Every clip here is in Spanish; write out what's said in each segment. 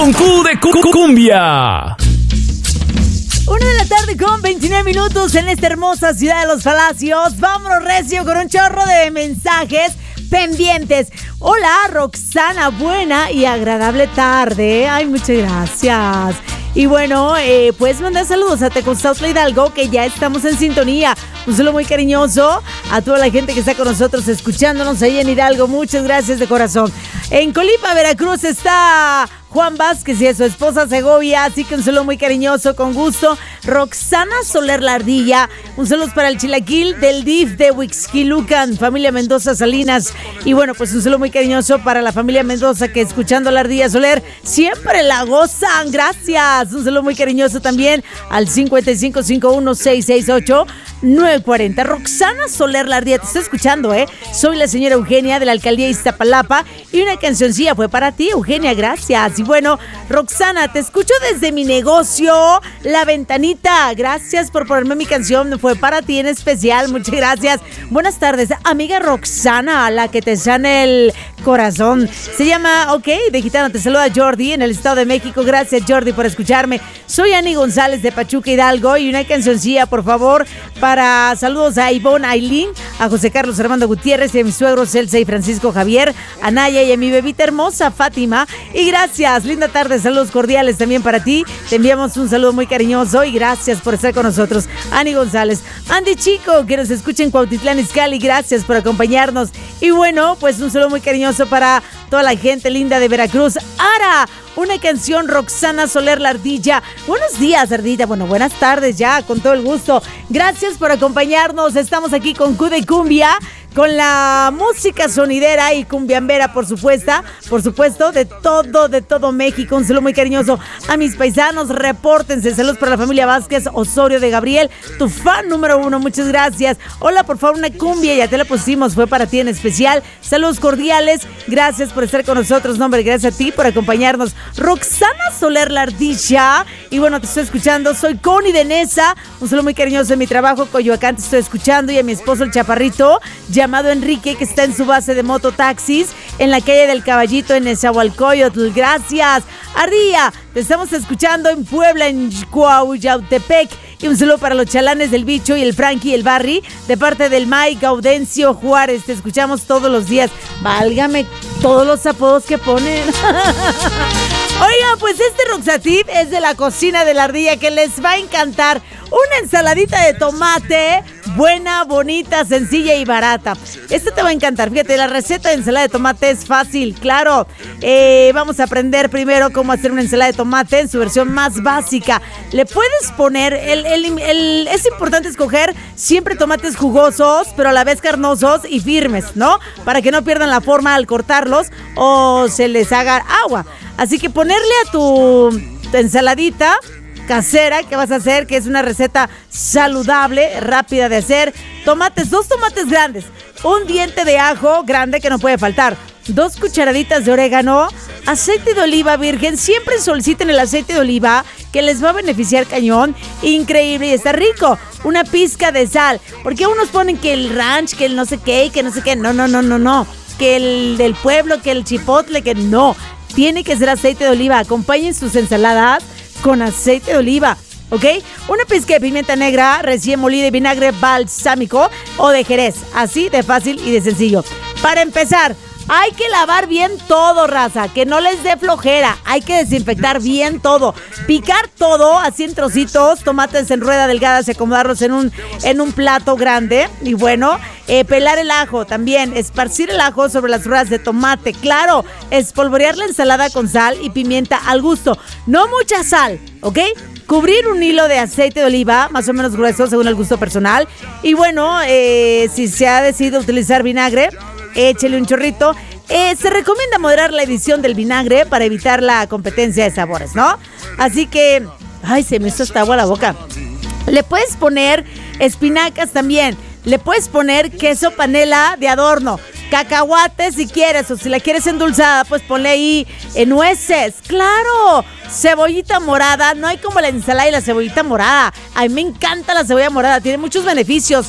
con Q de Cumbia. 1 de la tarde con 29 minutos en esta hermosa ciudad de Los Palacios. Vámonos recio con un chorro de mensajes pendientes. Hola, Roxana, buena y agradable tarde. Ay, muchas gracias. Y bueno, puedes mandar saludos a Tecozautla Hidalgo, que ya estamos en sintonía. Un saludo muy cariñoso a toda la gente que está con nosotros escuchándonos ahí en Hidalgo. Muchas gracias de corazón. En Colima, Veracruz, está Juan Vázquez y a su esposa Segovia, así que un saludo muy cariñoso, con gusto. Roxana Soler La Ardilla, un saludo para el Chilaquil del DIF de Huixquilucan, familia Mendoza Salinas. Y bueno, pues un saludo muy cariñoso para la familia Mendoza, que escuchando La Ardilla Soler siempre la gozan. Gracias. Un saludo muy cariñoso también al 5551-668-940. Roxana Soler La Ardilla, te estoy escuchando, Soy la señora Eugenia de la alcaldía Iztapalapa y una cancioncilla fue para ti, Eugenia, gracias. Y bueno, Roxana, te escucho desde mi negocio, La Ventanita. Gracias por ponerme mi canción, fue para ti en especial, muchas gracias. Buenas tardes, amiga Roxana, la que te sana el corazón. Se llama, de Gitano, te saluda Jordi en el Estado de México. Gracias, Jordi, por escucharme. Soy Ani González de Pachuca, Hidalgo, y una cancioncilla, por favor, para saludos a Ivonne Ailín, a José Carlos Armando Gutiérrez y a mis suegros Celsa y Francisco Javier, a Naya y a mi bebita hermosa Fátima. Y gracias, linda tarde, saludos cordiales también para ti. Te enviamos un saludo muy cariñoso y gracias por estar con nosotros. Ani González, Andy Chico, que nos escucha en Cuautitlán Izcalli, gracias por acompañarnos. Y bueno, pues un saludo muy cariñoso para toda la gente linda de Veracruz. Ara, una canción, Roxana Soler La Ardilla. Buenos días, Ardilla. Bueno, buenas tardes ya, con todo el gusto. Gracias por acompañarnos. Estamos aquí con Q de Cumbia, con la música sonidera y cumbiambera, por supuesto, de todo México. Un saludo muy cariñoso a mis paisanos, repórtense. Saludos para la familia Vázquez Osorio de Gabriel, tu fan número 1, muchas gracias. Hola, por favor, una cumbia, ya te la pusimos, fue para ti en especial. Saludos cordiales, gracias por estar con nosotros, no, hombre, gracias a ti por acompañarnos. Roxana Soler La Ardilla, y bueno, te estoy escuchando, soy Connie de Nesa, un saludo muy cariñoso en mi trabajo, Coyoacán, te estoy escuchando, y a mi esposo el Chaparrito, llamado Enrique, que está en su base de mototaxis en la calle del Caballito en Nezahualcóyotl. Gracias. Ardilla, te estamos escuchando en Puebla, en Cuauyautepec. Y un saludo para los chalanes del Bicho y el Frankie y el Barry, de parte del Mike Gaudencio Juárez. Te escuchamos todos los días. Válgame todos los apodos que ponen. Oigan, pues este Roxatip es de la cocina de la Ardilla, que les va a encantar. Una ensaladita de tomate, buena, bonita, sencilla y barata. Esta te va a encantar. Fíjate, la receta de ensalada de tomate es fácil, claro. Vamos a aprender primero cómo hacer una ensalada de tomate en su versión más básica. Le puedes poner, es importante escoger siempre tomates jugosos, pero a la vez carnosos y firmes, ¿no? Para que no pierdan la forma al cortarlos o se les haga agua. Así que ponerle a tu ensaladita casera que vas a hacer, que es una receta saludable, rápida de hacer. Tomates, 2 tomates grandes, un diente de ajo grande que no puede faltar, 2 cucharaditas de orégano, aceite de oliva virgen. Siempre soliciten el aceite de oliva, que les va a beneficiar cañón, increíble y está rico. Una pizca de sal, porque unos ponen que el ranch, que el no sé qué, que no sé qué. No, que el del pueblo, que el chipotle, que no. Tiene que ser aceite de oliva. Acompañen sus ensaladas con aceite de oliva, ¿ok? Una pizca de pimienta negra recién molida y vinagre balsámico o de Jerez, así de fácil y de sencillo. Para empezar, hay que lavar bien todo, raza, que no les dé flojera. Hay que desinfectar bien todo, picar todo así en trocitos, tomates en rueda delgadas y acomodarlos en un plato grande. Y bueno, pelar el ajo también, esparcir el ajo sobre las rodajas de tomate, claro, espolvorear la ensalada con sal y pimienta al gusto, no mucha sal, ¿ok? Cubrir un hilo de aceite de oliva, más o menos grueso según el gusto personal. Y bueno, si se ha decidido utilizar vinagre, échele un chorrito. Se recomienda moderar la edición del vinagre para evitar la competencia de sabores, ¿no? Así que, ay, se me hizo hasta agua la boca. Le puedes poner espinacas también. Le puedes poner queso panela de adorno, cacahuate si quieres, o si la quieres endulzada, pues ponle ahí nueces, claro, cebollita morada. No hay como la ensalada y la cebollita morada. A mí me encanta la cebolla morada, tiene muchos beneficios.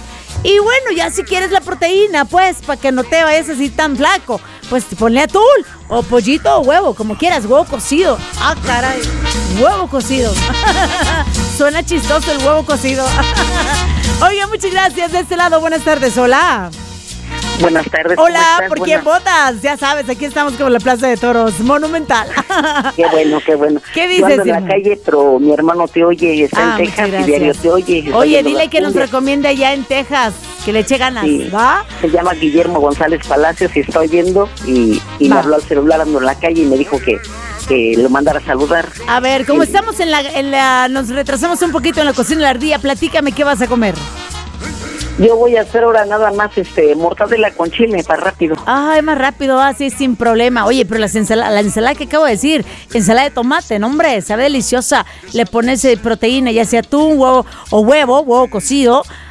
Y bueno, ya si quieres la proteína, pues, para que no te vayas así tan flaco, pues ponle atún, o pollito o huevo, como quieras, huevo cocido. Ah, caray, huevo cocido. Suena chistoso el huevo cocido. Oiga, muchas gracias. De este lado, buenas tardes, hola. Buenas tardes. Hola, ¿por quién votas? Ya sabes, aquí estamos como en la Plaza de Toros, monumental. Qué bueno, qué bueno. ¿Qué dices? Yo ando en la calle, pero mi hermano te oye, está en Texas y diario te oye. Oye, dile que nos recomiende allá en Texas, que le eche ganas, sí. ¿Va? Se llama Guillermo González Palacios y está oyendo y me habló al celular, ando en la calle y me dijo que lo mandara a saludar. A ver, como estamos en la nos retrasamos un poquito en la cocina de la ardilla, platícame qué vas a comer. Yo voy a hacer ahora nada más mortadela con chile para rápido. Ay, más rápido, así sin problema. Oye, pero la ensalada que acabo de decir, ensalada de tomate, no hombre, sabe deliciosa. Le pones proteína, ya sea atún, huevo o huevo cocido,